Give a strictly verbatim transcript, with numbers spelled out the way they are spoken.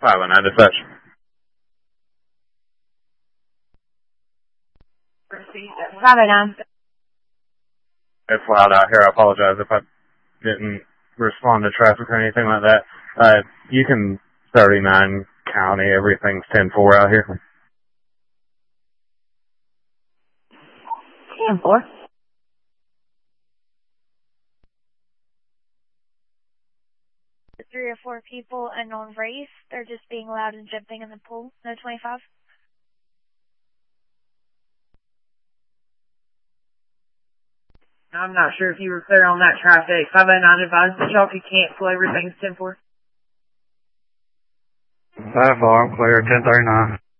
five oh nine dispatch. five oh nine. It's loud out here. I apologize if I didn't respond to traffic or anything like that. Uh, you can thirty-nine county. Everything's ten four out here. ten four. Three or four people, unknown race. They're just being loud and jumping in the pool. No twenty-five. I'm not sure if you were clear on that traffic. five oh nine advised that y'all could cancel everything's ten four. five four, I'm clear, ten thirty-nine.